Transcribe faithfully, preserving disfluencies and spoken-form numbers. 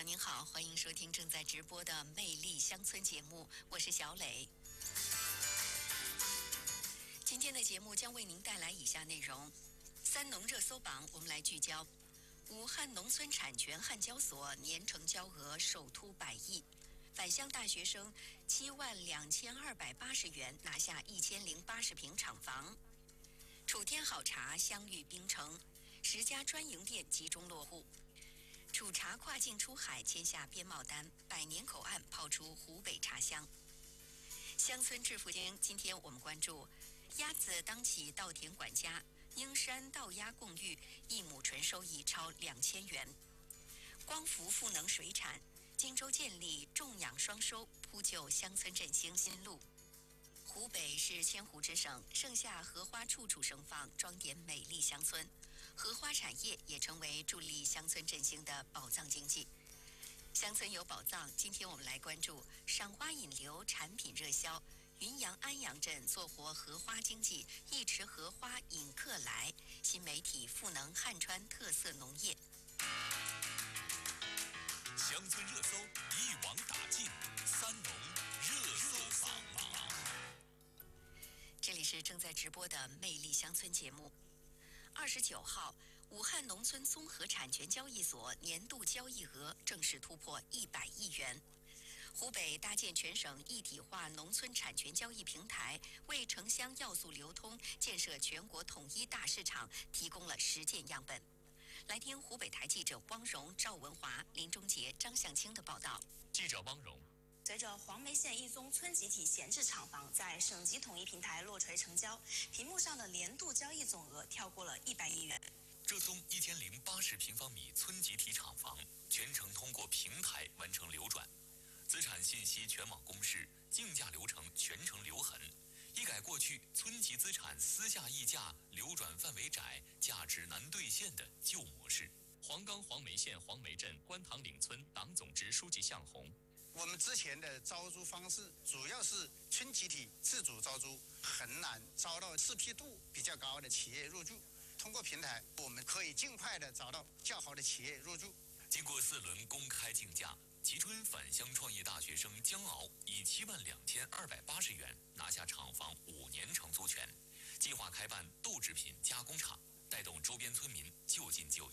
友您好，欢迎收听正在直播的《魅力乡村》节目，我是小磊。今天的节目将为您带来以下内容：三农热搜榜，我们来聚焦武汉农村产权焊交所年成交额首突百亿，返乡大学生七万两千二百八十元拿下一千零八十平厂房。楚天好茶相遇冰城，十家专营店集中落户。楚茶跨境出海签下编贸单，百年口岸炮出湖北茶乡。乡村致富经，今天我们关注鸭子当起稻田管家，英山稻鸭共育，一亩纯收益超两千元。光伏赋能水产，荆州建立种养双收，铺就乡村振兴新路。湖北是千湖之省，盛夏荷花处处盛放，装点美丽乡村。荷花产业也成为助力乡村振兴的宝藏经济。乡村有宝藏，今天我们来关注赏花引流，产品热销。云阳安阳镇做活荷花经济，一池荷花引客来。新媒体赋能汉川特色农业。 乡村热搜一网打尽，三农热搜榜。 这里是正在直播的《魅力乡村》节目。二十九号，武汉农村综合产权交易所年度交易额正式突破一百亿元。湖北搭建全省一体化农村产权交易平台，为城乡要素流通、建设全国统一大市场提供了实践样本。来听湖北台记者汪荣、赵文华、林忠杰、张向清的报道。 记者汪荣。 随着黄梅县一宗村集体闲置厂房在省级统一平台落锤成交，屏幕上的年度交易总额跳过了一百亿元。 这宗一千零八十平方米村集体厂房全程通过平台完成流转，资产信息全网公示，竞价流程全程留痕，一改过去村级资产私下议价、流转范围窄、价值难兑现的旧模式。黄冈黄梅县黄梅镇官塘岭村党总支书记向红。 我们之前的招租方式主要是村集体自主招租，很难招到适配度比较高的企业入驻。通过平台，我们可以尽快的找到较好的企业入驻。 经过四轮公开竞价，蕲春返乡创业大学生姜熬以七万两千二百八十元拿下厂房五年承租权，计划开办豆制品加工厂，带动周边村民就近就业。